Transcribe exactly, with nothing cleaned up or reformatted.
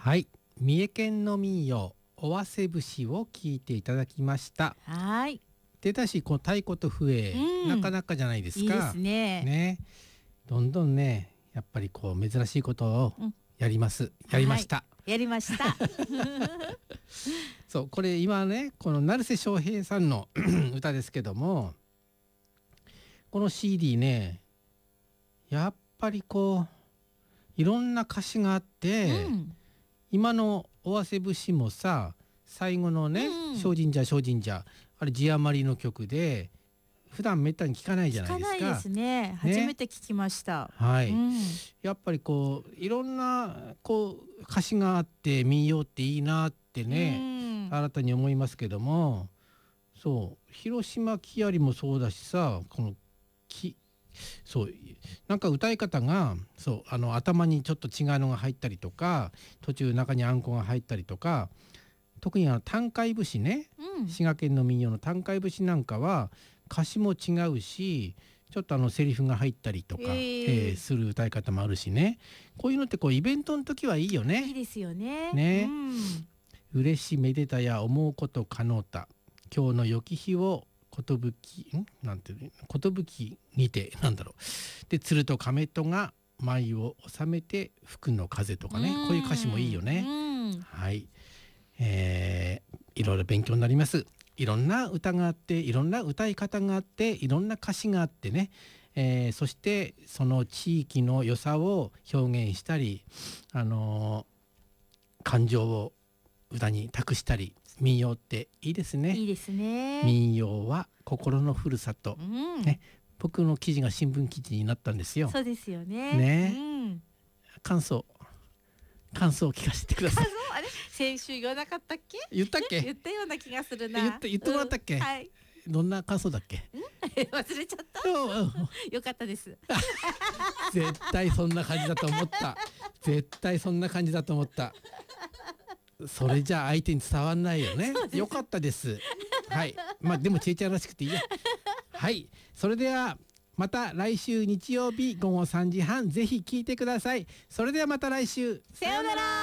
はい、三重県の民謡尾鷲節を聞いていただきました。 はい。 出だしこう太鼓と笛、 うんなかなかじゃないですか。 いいですね。 ね、どんどんねやっぱりこう珍しいことをやります、うん、やりました、 はい、やりましたそうこれ今ねこの成瀬翔平さんの歌ですけども、この シーディー ねやっぱりこういろんな歌詞があって、うん、今の尾鷲節もさ最後のね「精進じゃ精進じゃ」あれ字余りの曲で普段めったに聞かないじゃないですか。 聞かないですね。初めて聞きました。 はい、 うん、 やっぱりこういろんなこう歌詞があって民謡っていいなってね、うん、新たに思いますけども、そう広島木遣りもそうだしさ、このきそうなんか歌い方がそうあの頭にちょっと違うのが入ったりとか、途中中にあんこが入ったりとか、特にあの短海節ね、うん、滋賀県の民謡の短海節なんかは歌詞も違うし、ちょっとあのセリフが入ったりとか、えーえー、する歌い方もあるしね、こういうのってこうイベントの時はいいよね。 いいですよね。 ね、うん、嬉しめでたや思うこと可能た今日の良き日をことぶきんなんていうことぶきにてなんだろうで鶴と亀とが舞を収めて吹くの風とかね、こういう歌詞もいいよね。はい、えー、いろいろ勉強になります。いろんな歌があっていろんな歌い方があっていろんな歌詞があってね、えー、そしてその地域の良さを表現したり、あのー、感情を歌に託したり、民謡っていいですね。 いいですね。 民謡は心のふるさと、うんね、僕の記事が新聞記事になったんですよ。 そうですよね。 ね、 うん、 感想感想を聞かせてください。 あれ先週言わなかったっけ？ 言ったっけ？ 言ったような気がするな。 言って言ってもらったっけ？ うん、はい。 どんな感想だっけ？ 忘れちゃった。よかったです。 絶対そんな感じだと思った。絶対そんな感じだと思った。それじゃあ相手に伝わんないよね。よかったです。はい。まあでもちえちゃんらしくていいや。はい。それではまた来週日曜日午後さんじはんぜひ聞いてください。それではまた来週。 さようなら。